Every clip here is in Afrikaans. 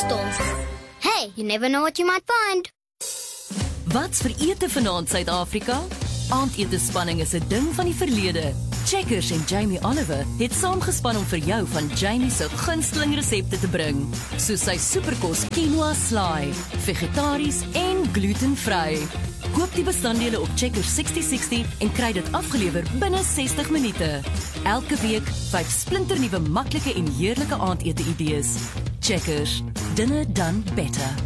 storms. Hey, you never know what you might find. Wat's vir ete vanaand Suid-Afrika? Aandete spanning is 'n ding van die verlede. Checkers en Jamie Oliver het saamgespan om vir jou van Jamie se gunsteling resepte te bring, soos sy superkos quinoa slaai, vegetaries en glutenvry. Koop die bestanddele op Checkers 6060 en kry dit afgelewer binne 60 minute. Elke week 5 splinternuwe maklike en heerlike aandete idees. Checkers, dinner done better.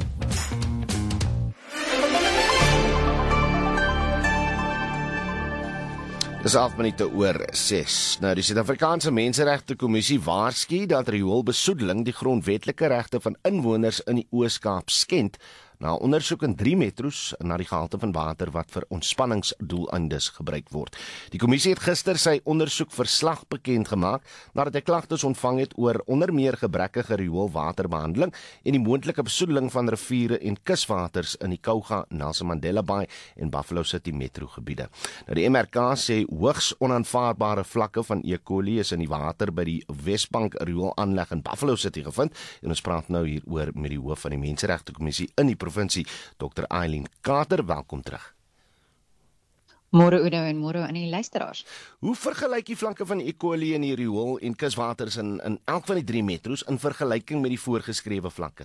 Dis 11 minute oor 6. Nou, die Suid-Afrikaanse Menseregte Kommissie waarsku dat rioolbesoedeling die grondwetlike regte van inwoners in die Oos-Kaap skend, na ondersoek in 3 metros na die gehalte van water wat vir ontspanningsdoeleindes gebruik word. Die kommissie het gister sy ondersoekverslag bekend gemaak nadat hy klagtes ontvang het oor onder meer gebrekkige rioolwaterbehandeling en die moontlike besoedeling van riviere en kuswaters in die Kouga, Nelson Mandela Bay en Buffalo City metrogebiede. Nou, die MRK sê hoogs onaanvaarbare vlakke van E. coli is in die water by die Wesbank rioolaanleg in Buffalo City gevind en ons praat nou hieroor met die hoof van die Menseregte Kommissie in die provinsie, Dr. Eileen Carter, welkom terug. Môre Oudo en môre aan die luisteraars. Hoe vergelyk die vlakke van E. coli in die riool en kuswaters in elk van die 3 metros in vergelyking met die voorgeskrewe vlakke?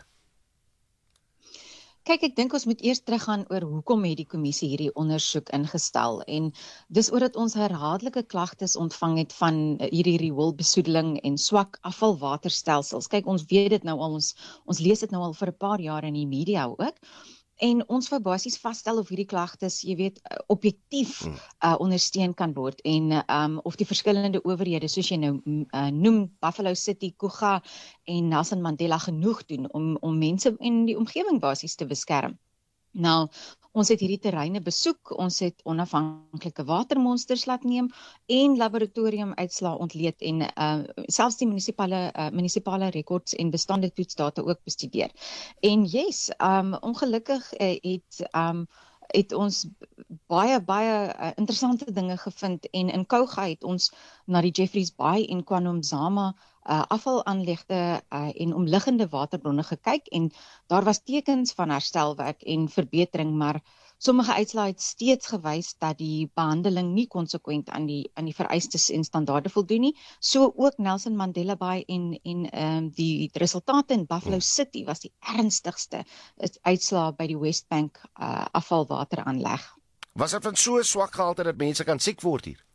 Kyk, ek dink ons moet eers teruggaan oor hoekom het die kommissie hierdie ondersoek ingestel, en dis omdat ons herhaaldelike klagtes ontvang het van hierdie rioolbesoedeling en swak afvalwaterstelsels. Kyk, ons weet dit nou al, ons lees dit nou al vir 'n paar jaar in die media ook. En ons wou basies vasstel of hierdie klagtes, jy weet, objektief ondersteun kan word en of die verskillende owerhede, soos jy nou noem, Buffalo City, Kouga en Nelson Mandela genoeg doen om mense in die omgewing basies te beskerm. Nou, ons het hierdie terreine besoek, ons het onafhanklike watermonsters laat neem en laboratoriumuitslae ontleed en selfs die munisipale rekords en bestande toetsdata ook bestudeer. En yes, ongelukkig het ons baie interessante dinge gevind, en in Kouga het ons na die Jeffreys Bay en KwaNomzana afvalaanlegte en omliggende waterbronne gekyk, en daar was tekens van herstelwerk en verbetering, maar sommige uitslae het steeds gewys dat die behandeling nie konsekwent aan die vereistes en standaarde voldoen nie. So ook Nelson Mandela Bay en die resultate in Buffalo City was die ernstigste uitslae by die Westbank afvalwateraanleg. Was dit van so swak gehalte dat mense kan siek word hier?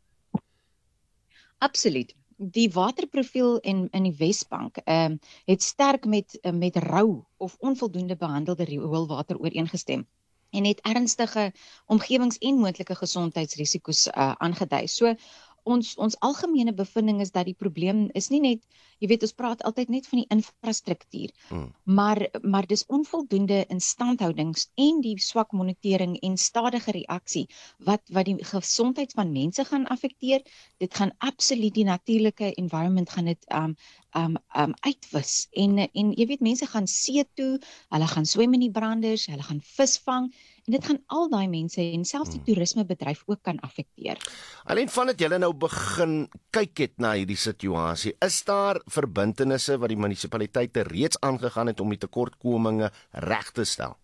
Absoluut. Die waterprofiel in die Wesbank het sterk met rou of onvoldoende behandelde rioolwater ooreengestem en het ernstige omgewings- en moontlike gesondheidsrisiko's aangedui. So ons algemene bevinding is dat die probleem is nie net, jy weet, ons praat altyd net van die infrastruktuur, maar dis onvoldoende instandhoudings en die swak monitering en stadige reaksie wat die gesondheid van mense gaan affekteer. Dit gaan absoluut die natuurlike environment gaan dit uitwis. En jy weet, mense gaan see toe, hulle gaan swem in die branders, hulle gaan vis vang, en dit gaan al daai mense en selfs die toerismebedryf ook kan affekteer. Alleen vandat julle nou begin kyk het na hierdie situasie, is daar verbintenisse wat die munisipaliteite reeds aangegaan het om die tekortkominge reg te stel?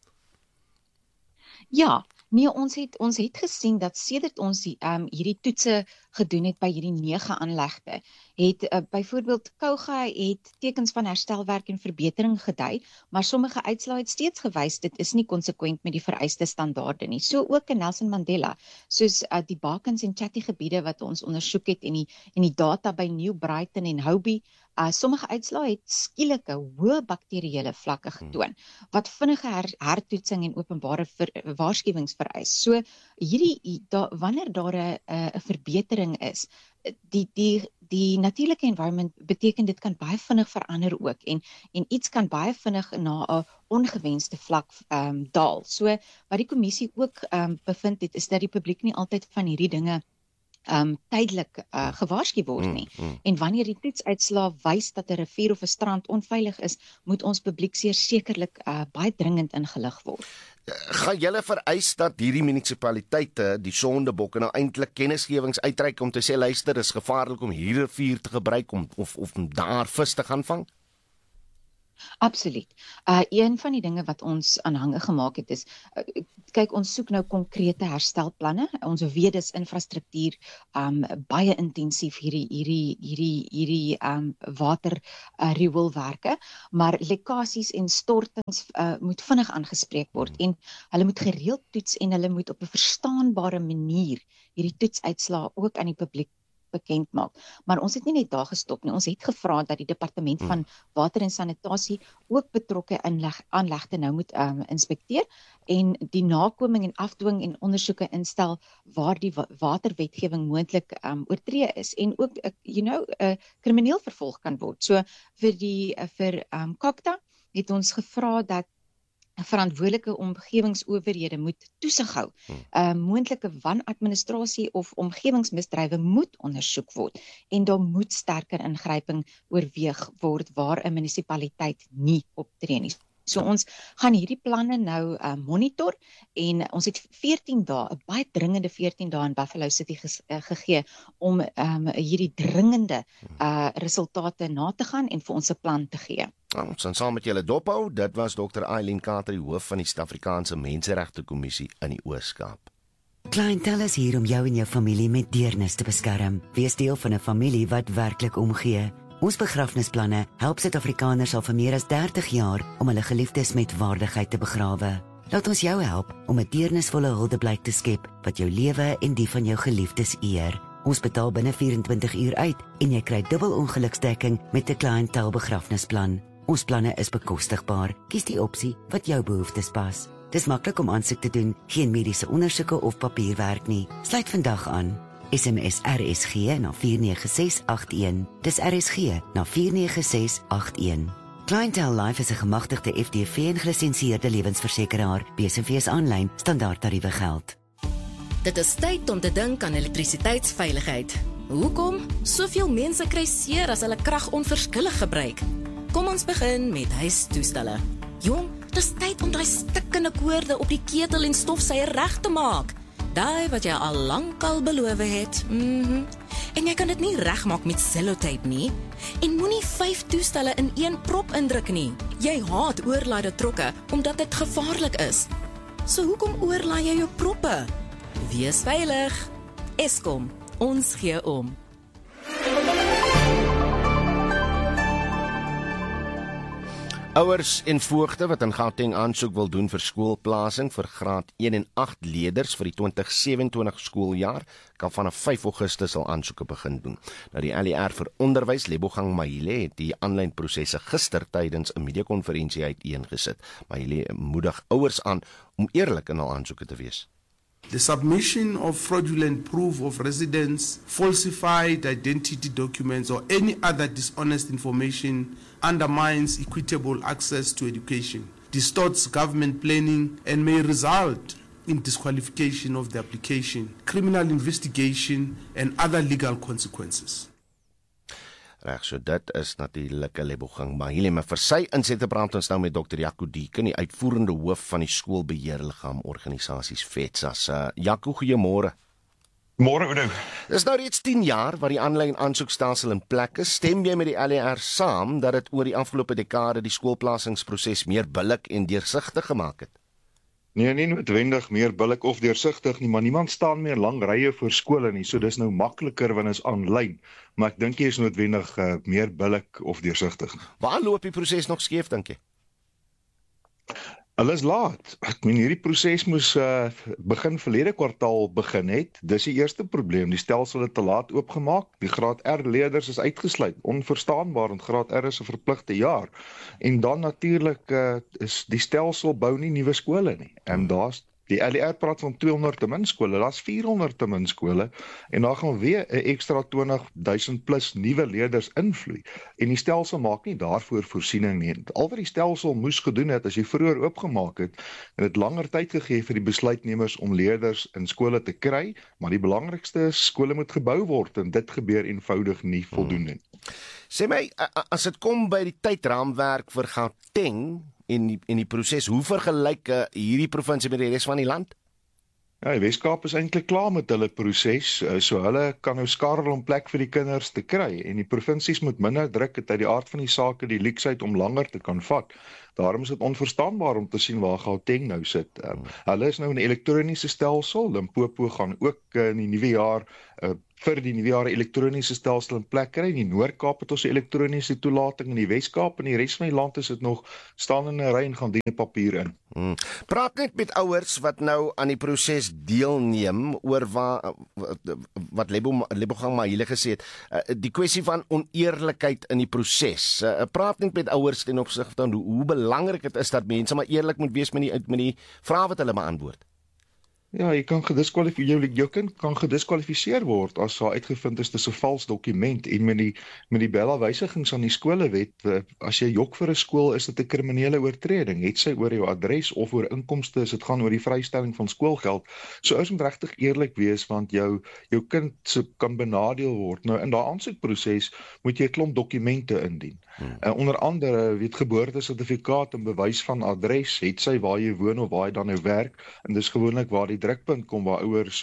Ja, nee, ons het gesien dat sedert ons hierdie toetse gedoen het by hierdie 9 aanlegte, het byvoorbeeld Kouga het tekens van herstelwerk en verbetering gedui, maar sommige uitslae het steeds gewys dit is nie konsekwent met die vereiste standaarde nie. So ook in Nelson Mandela, soos die Bakens en Chatty gebiede wat ons ondersoek het en die data by New Brighton en Hobie, sommige uitslae het skielike hoë bakterieële vlakke getoon, wat vinnige hertoetsing en openbare waarskuwings vereis. So wanneer daar 'n verbetering is, die natuurlike environment beteken dit kan baie vinnig verander ook en iets kan baie vinnig na 'n ongewenste vlak daal. So wat die kommissie ook bevind het, is dat die publiek nie altyd van hierdie dinge tydelik gewaarsku word nie. En wanneer die toetsuitslae wys dat 'n rivier of 'n strand onveilig is, moet ons publiek sekerlik baie dringend ingelig word. Gaan julle vereis dat hierdie munisipaliteite, die sondebokke, nou eintlik kennisgewings uitreik om te sê, luister, is gevaarlik om hierdie rivier te gebruik of om daar vis te gaan vang? Absoluut. Een van die dinge wat ons aanhange gemaak het is, kyk, ons soek nou konkrete herstelplanne. Ons weet dis infrastruktuur baie intensief hierdie water rioolwerke, maar lekkasies en stortings moet vinnig aangespreek word en hulle moet gereeld toets en hulle moet op 'n verstaanbare manier hierdie toetsuitslae ook aan die publiek bekend maak. Maar ons het nie net daar gestop nie. Ons het gevra dat die departement van water en sanitasie ook betrokke aanlegte nou moet inspekteer en die nakoming en afdwing en ondersoeke instel waar die waterwetgewing moontlik oortree is en ook krimineel vervolg kan word. So vir COGTA het ons gevra dat verantwoordelike omgewingsowerhede moet toesig hou. Moontlike wanadministrasie of omgewingsmisdrywe moet ondersoek word en daar moet sterker ingryping oorweeg word waar 'n munisipaliteit nie optree nie. So ons gaan hierdie planne nou monitor en ons het 14 dae, 'n baie dringende 14 dae in Buffalo City gegee om hierdie dringende resultate na te gaan en vir ons 'n plan te gee. Ons gaan saam met julle dophou. Dit was Dr. Eileen Carter, die hoof van die Suid-Afrikaanse Menseregte Kommissie in die Oos-Kaap. Clientele is hier om jou en jou familie met deernis te beskerm. Wees deel van 'n familie wat werklik omgee. Ons begrafnisplanne help Suid-Afrikaners al vir meer as 30 jaar om hulle geliefdes met waardigheid te begrawe. Laat ons jou help om 'n deernisvolle huldeblyk te skep wat jou lewe en die van jou geliefdes eer. Ons betaal binne 24 uur uit en jy kry dubbel ongeluksdekking met 'n cliëntele begrafnisplan. Ons planne is bekostigbaar. Kies die opsie wat jou behoeftes pas. Dis maklik om aansoek te doen, geen mediese ondersoeke of papierwerk nie. Sluit vandag aan. SMS RSG na 49681. Dis RSG na 49681. Clientele Life is 'n gemagtigde FDV en gelisensieerde lewensversekeraar. BSV's aanlyn standaardtariewe geld. Dit is tyd om te dink aan elektrisiteitsveiligheid. Hoekom? Soveel mense kry seer as hulle krag onverskillig gebruik. Kom ons begin met huistoestelle. Jong, dis tyd om daai stikkende koorde op die ketel en stofsuier reg te maak. Daai wat jy al lankal beloof het. En jy kan dit nie regmaak met sellotape nie. En moenie 5 toestelle in een prop indruk nie. Jy haat oorlaaide trokke omdat dit gevaarlik is. So hoekom oorlaai jy jou proppe? Wees veilig. Eskom, ons gee om. Ouers en voogte wat in Gauteng aansoek wil doen vir skoolplasing vir graad 1 en 8 leerders vir die 2027 skooljaar kan vanaf 5 Augustus al aansoeke begin doen. Nou die LER vir onderwys, Lebogang Mahile, het die aanlyn prosesse gister tydens 'n media-konferensie uiteengesit. Mahile moedig ouers aan om eerlik in hul aansoeke te wees. The submission of fraudulent proof of residence, falsified identity documents, or any other dishonest information undermines equitable access to education, distorts government planning, and may result in disqualification of the application, criminal investigation, and other legal consequences. Reg, so dit is natuurlik 'n Lebogang Mahile, maar vir sy insette praat ons nou met Dr. Jaco Dieken, die uitvoerende hoof van die skoolbeheerliggaam organisasies FETSAS. Jaco, goeiemôre. Môre Oudo. Dis nou reeds 10 jaar wat die aanlyn aansoekstelsel in plek is. Stem jy met die LER saam dat dit oor die afgelope dekade die skoolplasingsproses meer billik en deursigtig gemaak het? Nee, nie noodwendig meer billik of deursigtig nie, maar niemand staan meer lang rye voor skole nie, so dis nou makliker wanneer is aanlyn, maar ek dink jy is noodwendig meer billik of deursigtig. Waar loop die proses nog skeef, dink jy? Hulle is laat. Ek meen hierdie proses moes begin verlede kwartaal begin het. Dis die eerste probleem. Die stelsel het te laat oopgemaak. Die graad R leerders is uitgesluit. Onverstaanbaar, want graad R is 'n verpligte jaar. En dan natuurlik is die stelsel bou nie nuwe skole nie. En daar's die LER praat van 200 te min skole, daar's 400 te min skole en daar gaan weer 'n ekstra 20,000 plus nuwe leerders invloei. En die stelsel maak nie daarvoor voorsiening nie. Al wat die stelsel moes gedoen het as jy vroeër oopgemaak het, en dit langer tyd gegee vir die besluitnemers om leerders in skole te kry, maar die belangrikste is skole moet gebou word en dit gebeur eenvoudig nie voldoende nie. Sê my, as dit kom by die tydraamwerk vir Gauteng en die proses, hoe vergelyk hierdie provinsie met die res van die land? Ja, die Weskaap is eintlik klaar met hulle proses, so hulle kan nou skarrel om plek vir die kinders te kry en die provinsies moet minder druk het uit die aard van die saak die leaksheid om langer te kan vat. Daarom is dit onverstaanbaar om te sien waar Gauteng nou sit. Hulle is nou in 'n elektroniese stelsel. Limpopo gaan ook in die nuwe jaar vir die nuwe jaar 'n elektroniese stelsel in plek kry. In die Noord-Kaap het ons 'n elektroniese toelating, in die Wes-Kaap en die res van die land is dit nog staan in 'n ry en gaan dien papier in. Praat net met ouers wat nou aan die proses deelneem oor wat Lebogang Mahile gesê het, die kwessie van oneerlikheid in die proses. Praat net met ouers ten opsigte van hoe belangrik dit is dat mense maar eerlik moet wees met die vrae wat hulle beantwoord. Ja, jy kan jou kind kan gediskwalifiseer word as daar uitgevind is dis 'n vals dokument en met die Bella wysigings aan die skolewet, as jy jok vir 'n skool is dit 'n kriminele oortreding, het sy oor jou adres of oor inkomste as dit gaan oor die vrystelling van skoolgeld. So ouers moet regtig eerlik wees want jou kind kan benadeel word. Nou in daai aansoekproses moet jy 'n klomp dokumente indien. Onder andere geboortesertifikaat en bewys van adres, het sy waar jy woon of waar jy dan nou werk, en dis gewoonlik waar die drukpunt kom waar ouers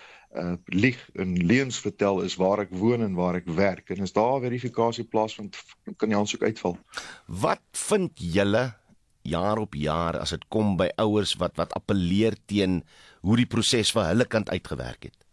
lieg en leuns vertel is waar ek woon en waar ek werk, en as daar verifikasie plaasvind, kan die aansoek uitval. Wat vind julle jaar op jaar as dit kom by ouers wat appeleer teen hoe die proses vir hulle kant uitgewerk het?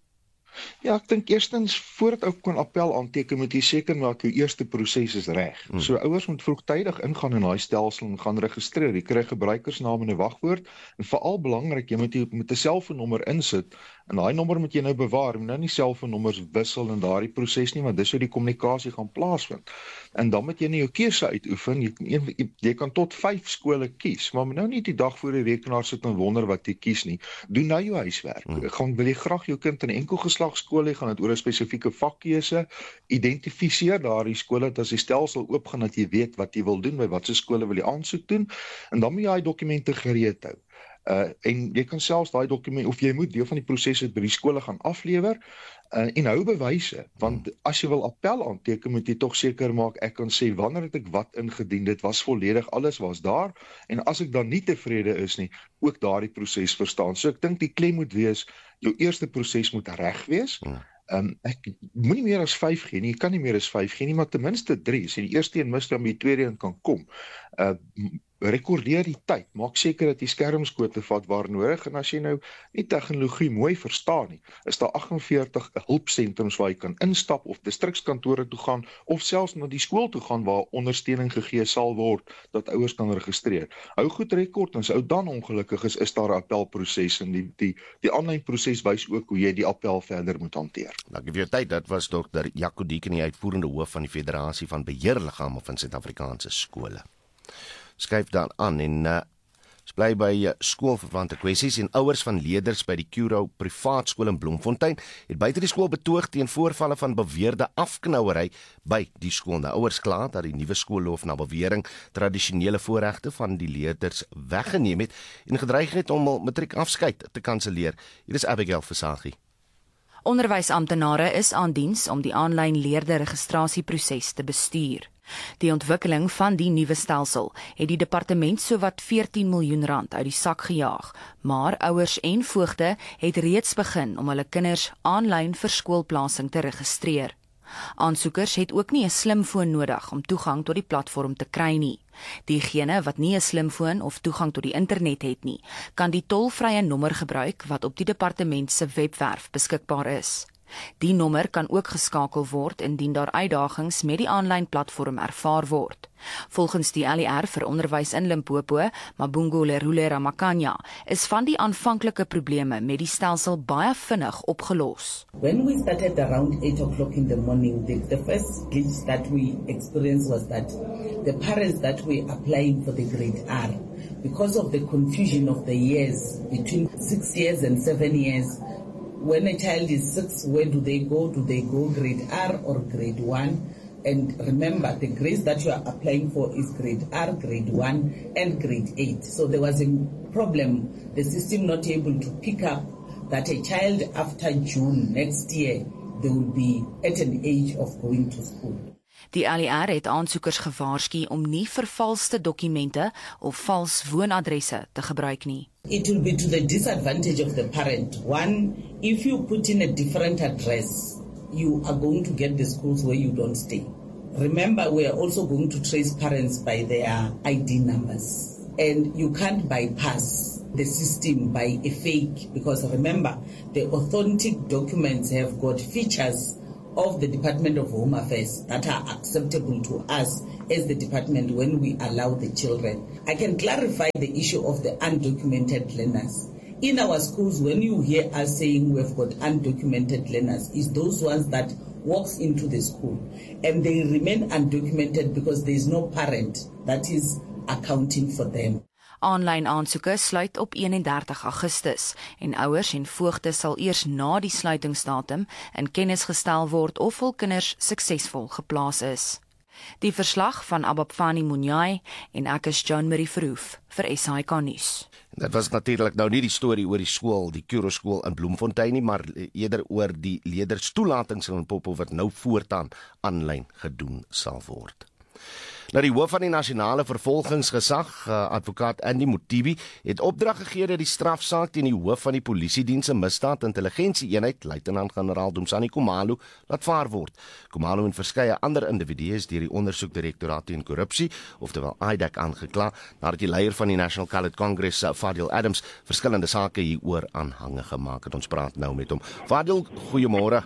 Ja, ek dink eerstens, voordat ou kan appel aanteken, moet jy seker maak jou eerste proses is reg. So ouers moet vroegtydig ingaan in daai stelsel en gaan registreer. Jy kry gebruikersnaam en 'n wagwoord, en veral belangrik, jy moet 'n selfoonnommer insit, en daai nommer moet jy nou bewaar. Jy moet nou nie selfoonnommers wissel in daardie proses nie, want dis hoe die kommunikasie gaan plaasvind. En dan moet jy nou jou keuse uitoefen. Jy kan tot 5 skole kies, maar moet nou nie die dag voor die rekenaar sit en wonder wat jy kies nie. Doen nou jou huiswerk. Wil jy graag jou kind in 'n enkel geslagskool hê, gaan dit oor 'n spesifieke vakkeuse. Identifiseer daardie skole dat as die stelsel oopgaan dat jy weet wat jy wil doen, by watter skole wil jy aansoek doen, en dan moet jy daai dokumente gereed hou. En jy kan selfs daai dokument, of jy moet deel van die proses by die skole gaan aflewer, en hou bewyse, want as jy wil appel aanteken, moet jy tog seker maak, ek kan sê, wanneer het ek wat ingedien, dit was volledig, alles was daar, en as ek dan nie tevrede is nie, ook daardie proses verstaan. So ek dink die klem moet wees, jou eerste proses moet reg wees. Ek moenie meer as 5 gee nie, jy kan nie meer as 5 gee nie, maar ten minste 3, as jy die eerste een mis, dan by die tweede een kan kom. Rekordeer die tyd, maak seker dat jy skermskote vat waar nodig, en as jy nou nie tegnologie mooi verstaan nie, is daar 48 hulpsentrums waar jy kan instap, of distrikskantore toe gaan, of selfs na die skool toe gaan waar ondersteuning gegee sal word, dat ouers kan registreer. Hou goed rekord, en as ou dan ongelukkig is daar 'n appelproses, en die aanlyn proses wys ook hoe jy die appel verder moet hanteer. Dankie vir jou tyd. Dat was Dr. Jaco Dieken, die uitvoerende hoof van die Federasie van Beheerliggame van Suid-Afrikaanse skole. Skryf dan aan en ons bly by skoolverwante kwessies, en ouers van leerders by die Curro privaat skool in Bloemfontein het buite die skool betoog teen voorvalle van beweerde afknouery by die skool. Nou, ouers kla dat die nuwe skoolloof na bewering tradisionele voorregte van die leerders weggeneem het en gedreig het om hul matriekafskeid te kanselleer. Hier is Abigail Versaghi. Onderwysamptenare is aan diens om die aanlyn leerderregistrasieproses te bestuur. Die ontwikkeling van die nuwe stelsel het die departement sowat 14 miljoen rand uit die sak gejaag, maar ouers en voogde het reeds begin om hulle kinders aanlyn vir skoolplasing te registreer. Aansoekers het ook nie 'n slimfoon nodig om toegang tot die platform te kry nie. Diegene wat nie 'n slimfoon of toegang tot die internet het nie, kan die tolvrye nommer gebruik wat op die departement se webwerf beskikbaar is. Die nommer kan ook geskakel word indien daar uitdagings met die aanlyn platform ervaar word. Volgens die LER vir onderwys in Limpopo, Mabungu Lerule Ramakanya, is van die aanvanklike probleme met die stelsel baie vinnig opgelos. When we started around 8 o'clock in the morning, the first glitch that we experienced was that the parents that were applying for the grade R, because of the confusion of the years between 6 years and 7 years, when a child is 6, where do they go? Do they go grade R or grade 1? And remember, the grades that you are applying for is grade R, grade 1, and grade 8. So there was a problem, the system not able to pick up that a child after June next year, they will be at an age of going to school. Die LER het aansoekers gewaarsku om nie vervalste dokumente of vals woonadresse te gebruik nie. It will be to the disadvantage of the parent. One, if you put in a different address, you are going to get the schools where you don't stay. Remember, we are also going to trace parents by their ID numbers. And you can't bypass the system by a fake, because remember, the authentic documents have got features of the Department of Home Affairs that are acceptable to us as the department when we allow the children. I can clarify the issue of the undocumented learners. In our schools, when you hear us saying we've got undocumented learners, is those ones that walks into the school and they remain undocumented because there is no parent that is accounting for them. Aanlyn aansoeke sluit op 31 Augustus en ouers en voogte sal eers na die sluitingsdatum in kennis gestel word of hul kinders suksesvol geplaas is. Die verslag van Ababfani Munyai en ek is John Marie Verhoef vir SAK nuus. Dit was natuurlik nou nie die storie oor die skool, die Kuro skool in Bloemfontein nie, maar eerder oor die leerderstoelatings in Limpopo wat nou voortaan aanlyn gedoen sal word. Nou die hoof van die nasionale vervolgingsgesag, advokaat Andy Mothibi, het opdrag gegee dat die strafsaak teen die hoof van die polisiediens en misdaad intelligensieeenheid, luitenant-generaal Dumsani Khumalo, laat vaar word. Khumalo en verskeie ander individue is deur die ondersoekdirektoraat teen korrupsie, oftewel IDAC, aangekla, nadat die leier van die National Coloured Congress, Fadil Adams, verskillende sake hieroor aanhange gemaak het. Ons praat nou met hom. Fadil, goeiemôre.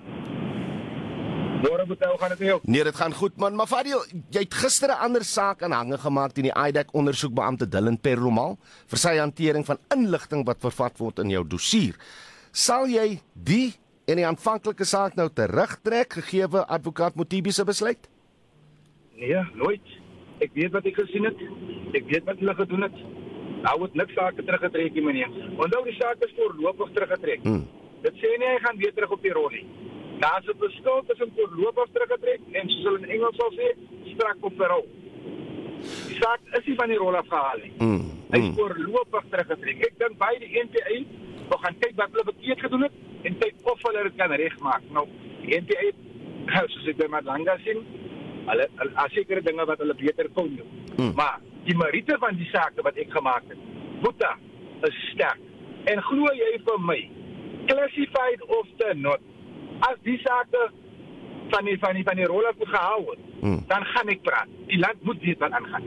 Môre Boetou, gaan dit met jou? Nee, dit gaan goed man, maar Fadil, jy het gister 'n ander saak aanhange gemaak teen die IDAC ondersoekbeampte Dylan Perumal vir sy hantering van inligting wat vervat word in jou dossier. Sal jy die en die aanvanklike saak nou terugtrek gegeewe advokaat Mothibi se besluit? Nee, nooit. Ek weet wat ek gesien het. Ek weet wat hulle gedoen het. Nou het niks sake teruggetrek nie, meneer. Onthou die saak is voorlopig teruggetrek. Dit sê nie hy gaan weer terug op die rol nie. Daar is 'n verskil tussen voorlopig teruggetrek en soos hulle in Engels sal sê, strak op verhou. Die saak is nie van die rol afgehaal nie. Hy is voorlopig teruggetrek. Ek dink by die NPA nog gaan kyk wat hulle verkeerd gedoen het en kyk of hulle dit kan regmaak. Nou, die NPA, soos ek by Madlanga sien, hulle sekere dinge wat hulle beter kon doen. Maar die meriete van die sake wat ek gemaak het, Boeta, is sterk. En glo jy vir my, classified of not, as die sake van die rol af moet gehou word, dan gaan ek praat. Die land moet weet wat aangaan.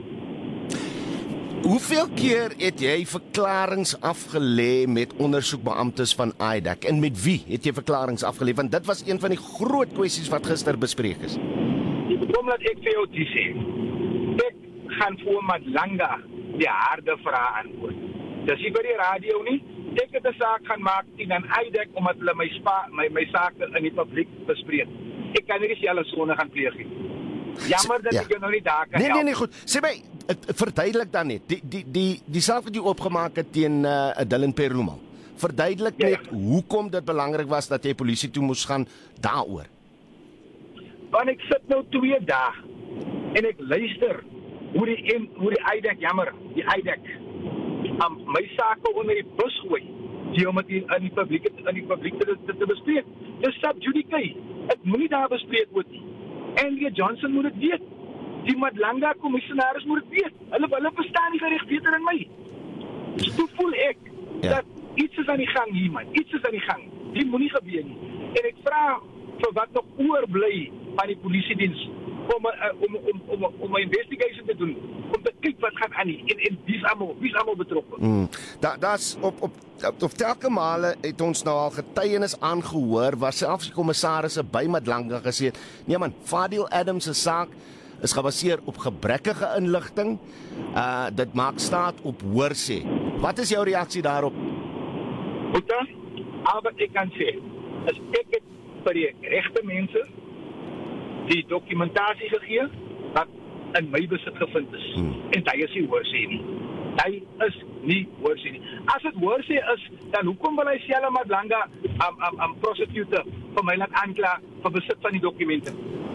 Hoeveel keer het jy verklaringe afgelê met ondersoekbeamptes van IDAC en met wie het jy verklaringe afgelê? Want dit was een van die groot kwessies wat gister bespreek is. Omdat ek vir jou die sê, ek gaan voor Madlanga die harde vrae antwoord. Dis nie by die radio nie. Ek het 'n saak gaan maak teen aan IDAC omdat hulle my sake in die publiek bespreek. Ek kan nie dieselfde sonde gaan pleeg nie. Jammer dat ek jou nou nie daar kan help. Nee, goed. Sê my, verduidelik dan net. Die saak wat jy opgemaak het teen Dylan Perumal. Verduidelik net hoekom dit belangrik was dat jy polisie toe moes gaan daaroor. Want ek sit nou 2 dae en ek luister hoe die IDAC, die IDAC my sake onder die bus gooi, die om het in die publiek te bespreek. Dis sub judice. Het moet nie daar bespreek word nie. Andrea Johnson moet het weet. Die Madlanga commissionaris moet het weet. Hulle verstaan die gerecht beter in my. Dus toe voel ek dat iets is aan die gang hier, man. Iets is aan die gang. Die moet nie gebeur nie. En ek vraag vir wat nog oorbly van die polisiediens om 'n investigation te doen, om te kyk wat gaan aan nie en wie is almal betrokke. Daar's op telke male het ons nou al getuienis aangehoor waar selfs die kommissarisse by Madlanga gesê het, nee man, Fadil Adams se saak is gebaseer op gebrekkige inligting. Dit maak staat op hoorsê. Wat is jou reaksie daarop? Boeta, al wat ek kan sê is ek het vir die regte mense die dokumentasie gegee wat in my besit gevind is. En hy is nie hoorsê nie. Hy is nie hoorsê nie. As dit hoorsê is, dan hoekom wil hy self Madlanga prosecutor vir my laat aankla vir besit van die dokumente?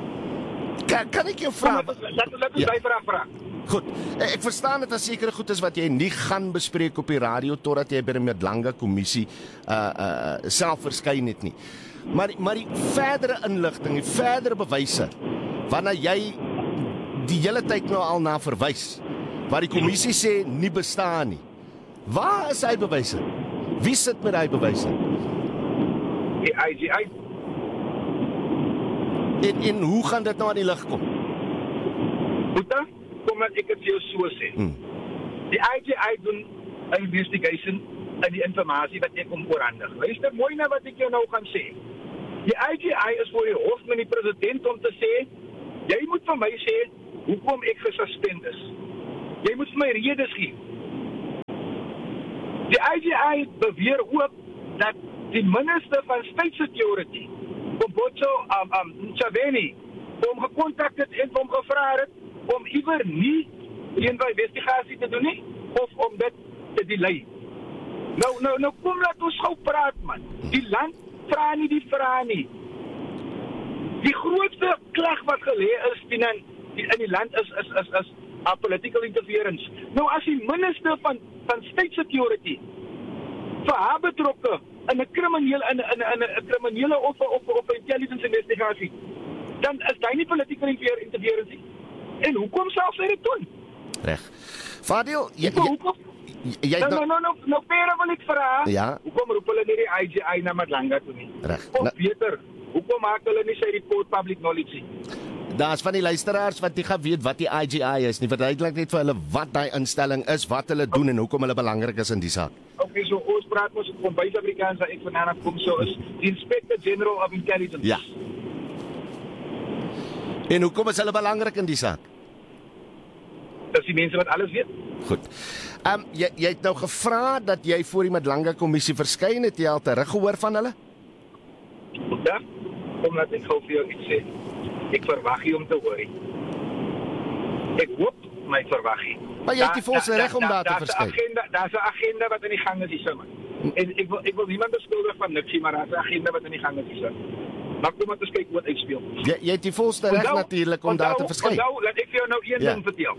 Kan ek jou vra? Laat ons by vraag. Goed, ek verstaan dat daar sekere goed is wat jy nie gaan bespreek op die radio totdat jy by die Madlanga kommissie self verskyn het nie. Maar die verdere inligting, die verdere bewyse waarna jy die hele tyd nou al na verwys, waar die kommissie sê nie bestaan nie. Waar is hy bewyse? Wie sit met hy bewyse? Die IGI. En hoe gaan dit nou aan die lig kom? Boeta, kom dat ek het vir jou so sê. Die IGI doen 'n investigation en die informasie wat ek kom oorhandig. Luister mooi na wat ek jou nou gaan sê. Die IGI is voor die hof met die president om te sê, jy moet vir my sê hoekom ek gesuspend is. Jy moet vir my redes gee. Die IGI beweer ook dat die minister van State Security, Bobocho Chaveni, hom gekontak het en hom gevra het om iewers nie die investigasie te doen nie, of om dit te delay. Nou kom laat ons gou praat, man. Die land vra nie die vraag nie. Die grootste klag wat gelê is in die land is political interference. Nou as die minister van State Security vir haar betrokke in 'n kriminele of 'n intelligence investigasie, dan is hy nie political interference nie. En hoekom sal sy dit doen? Reg. Fadil, jy nou pere wil ek vra. Ja. Hoekom roep hulle nie die IGI na Madlanga toe nie? Reg. Of beter, hoekom maak hulle nie sy report public knowledge nie? Daar's van die luisteraars wat nie gaan weet wat die IGI is nie. Verduidelik net vir hulle wat daai instelling is, wat hulle doen en hoekom hulle belangrik is in die saak. Okay, so ons praat mos van Suid-Afrikaans ek vanaand kom so is die Inspector General of Intelligence. Ja. En hoekom is hulle belangrik in die saak? Dis die mense wat alles weet. Goed. Jy het nou gevra dat jy voor die Madlanga kommissie verskyn het, jy al teruggehoor van hulle? Ja, omdat ek gou vir jou iets sê. Ek verwag jy om te hoor. Ek hoop my verwag jy. Maar jy het die volse reg om daar te verskyn. Daar's 'n agenda wat in die gang is hier, man. En ek wil niemand beskuldig van niks nie, maar daar's 'n agenda wat in die gang is hier. Maar kom maar eens kyk wat uitspeel. Jy het die volste reg natuurlik om daar te verskyn. Laat ek vir jou nou een ding vertel.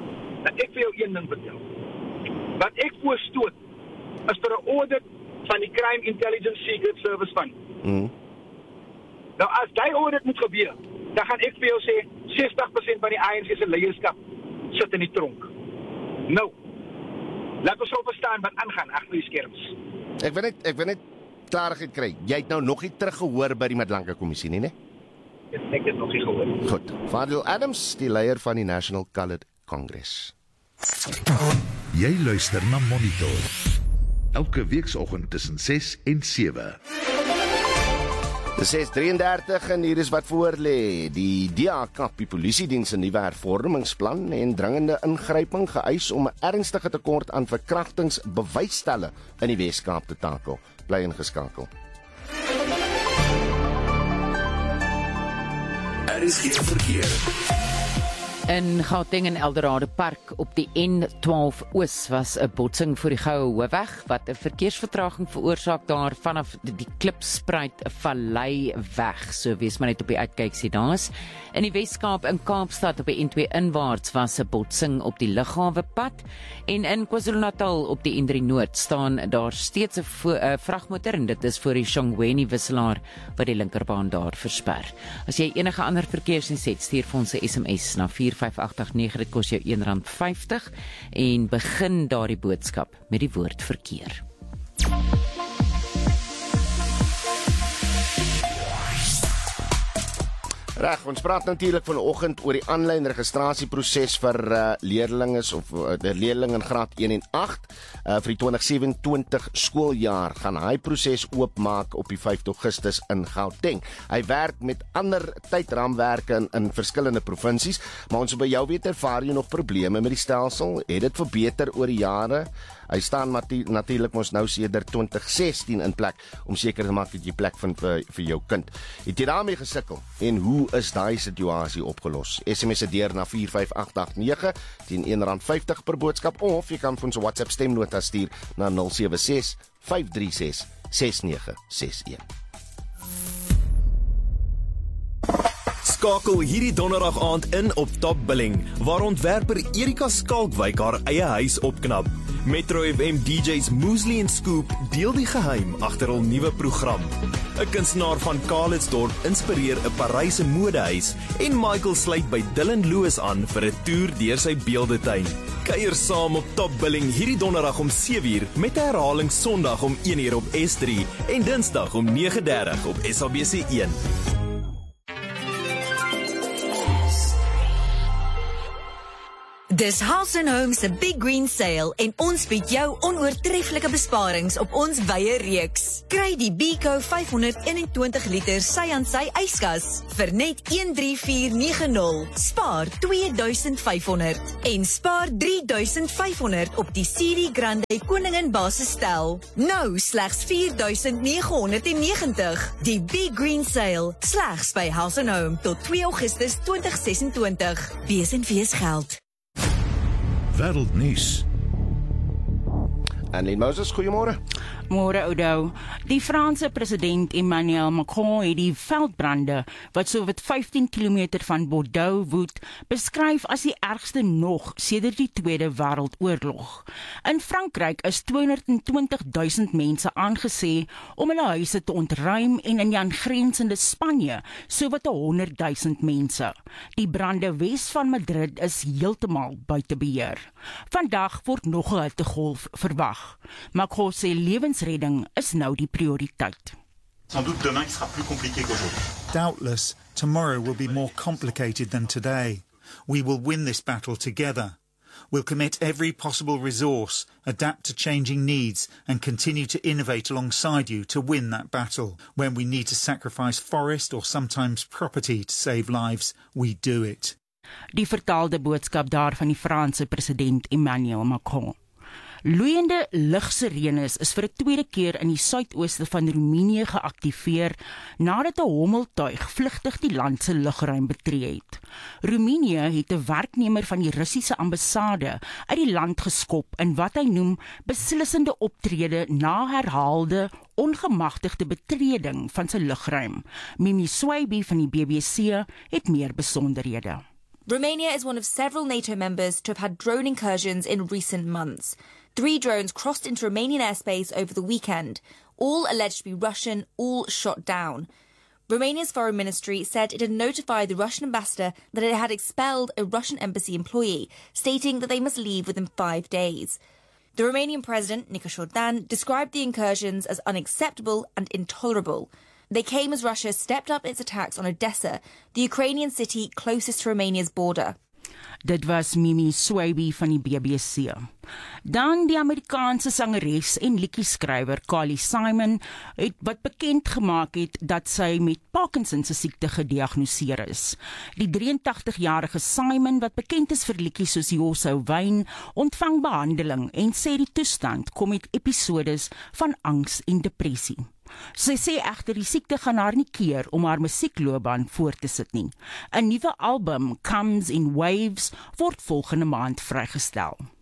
Wat ek voorstoot is vir 'n audit van die Crime Intelligence Secret Service Fund. Nou as daai audit moet gebeur, dan gaan ek vir jou sê 60% van die ANC se leierskap sit in die tronk. Nou, laat ons op verstaan wat aangaan agter die skerms. Ek wil net klarigheid kry. Jy het nou nog nie teruggehoor by die Madlanga kommissie nie, né? Ek het nog nie gehoor. Goed. Fadil Adams, die leier van die National Coloured Congress. Jy luister na Monitor. Elke weekoggend tussen 6 en 7. Dis 6:33 en hier is wat voor lê. Die DA kap die polisiediens se nuwe hervormingsplan en dringende ingryping geëis om 'n ernstige tekort aan verkrachtingsbewysstelle in die Wes-Kaap te takel. Bly ingeskakel. Is geen verkeer. In Gauteng en Eldorado Park op die N12 Oos was 'n botsing voor die Goue Hoofweg wat 'n verkeersvertraging veroorsaak daar vanaf die Klipspruit Vallei weg. So wees maar net op die uitkyk sien daar's. In die Wes-Kaap in Kaapstad op die N2 inwaarts was 'n botsing op die Lughawepad en in KwaZulu-Natal op die N3 Noord staan daar steeds 'n vragmotor en dit is voor die Shongweni wisselaar wat die linkerbaan daar versper. As jy enige ander verkeersinset stuur vir ons 'n SMS na 45889, dit kos jou R1.50 en begin daardie boodskap met die woord verkeer. Reg, ons praat natuurlik vanoggend oor die aanlyn registrasieproses vir leerlinge of leerlinge in graad 1 en 8 vir die 2027 skooljaar. Gaan hy proses oopmaak op die 5 Augustus in Gauteng. Hy werk met ander tydraamwerke in verskillende provinsies, maar ons by jou weet ervaar jy nog probleme met die stelsel? Het dit verbeter oor die jare? Hy staan natuurlik mos nou sedert 2016 in plek om seker te maak dat jy plek vind vir jou kind. Het jy daarmee gesukkel en hoe is daai situasie opgelos? SMS dit deur na 45889 teen R1.50 per boodskap of jy kan vir ons 'n WhatsApp stemnota stuur na 076 536 6961. Skakel hierdie donderdag aand in op Top Billing, waar ontwerper Erika Skalkwyk haar eie huis opknap. Metro FM DJ's Mosley en Scoop deel die geheim agter hul nuwe program. 'n Kunstenaar van Calitzdorp inspireer 'n Paryse modehuis en Michael sluit by Dylan Lewis aan vir 'n toer deur sy beeldetuin. Kuier saam op Top Billing hierdie donderdag om 7uur met 'n herhaling Sondag om 1uur op S3 en Dinsdag om 9:30 op SABC1. Dis House & Home se Big Green Sale en ons bied jou onoortreffelike besparings op ons wye reeks. Kry die Beko 521 liter sy-aan-sy yskas vir net 13490. Spaar 2500 en spaar 3500 op die Siri Grande Koningin basisstel. Nou slegs 4990. Die Big Green Sale slegs by House & Home tot 2 Augustus 2026. BSNV's geld. Wêreldnuus. Annelien Moses, goeiemôre. Môre Oudo. Die Franse president Emmanuel Macron het die veldbrande wat sowat 15 km van Bordeaux woed, beskryf as die ergste nog sedert die Tweede Wêreldoorlog. In Frankryk is 220.000 mense aangesê om hulle huise te ontruim en in die aangrensende Spanje sowat 100.000 mense. Die brande wes van Madrid is heeltemal buite beheer. Vandag word nog 'n hittegolf verwag. Macron sê lewensredding is nou die prioriteit. Sans doute demain qui sera plus compliqué qu'aujourd'hui. Doubtless, tomorrow will be more complicated than today. We will win this battle together. We'll commit every possible resource, adapt to changing needs, and continue to innovate alongside you to win that battle. When we need to sacrifice forest or sometimes property to save lives, we do it. Die vertaalde boodskap daar van die Franse president Emmanuel Macron. Loeiende lugsirenes is vir 'n tweede keer in die suidooste van Roemenië geaktiveer nadat 'n hommeltuig vlugtig die land se lugruim betree het. Roemenië het 'n werknemer van die Russiese ambassade uit die land geskop in wat hy noem beslissende optrede na herhaalde ongemagtigde betreding van sy lugruim. Mimi Swaby van die BBC het meer besonderhede. Romania is one of several NATO members to have had drone incursions in recent months. 3 drones crossed into Romanian airspace over the weekend, all alleged to be Russian, all shot down. Romania's foreign ministry said it had notified the Russian ambassador that it had expelled a Russian embassy employee, stating that they must leave within 5 days. The Romanian president, Nicolae Șordan, described the incursions as unacceptable and intolerable. They came as Russia stepped up its attacks on Odessa, the Ukrainian city closest to Romania's border. Dit was Mimi Swaby van die BBC. Dan die Amerikaanse sangeres en liedjie-skrywer Carly Simon wat bekend gemaak het dat sy met Parkinson se siekte gediagnoseer is. Die 83-jarige Simon, wat bekend is vir liedjies soos Joshua Wyn, ontvang behandeling en sê die toestand kom met episodes van angs en depressie. Sy sê egter die siekte gaan haar nie keer om haar musiekloopbaan voort te sit nie. 'n Nuwe album, Comes in Waves, word volgende maand vrygestel.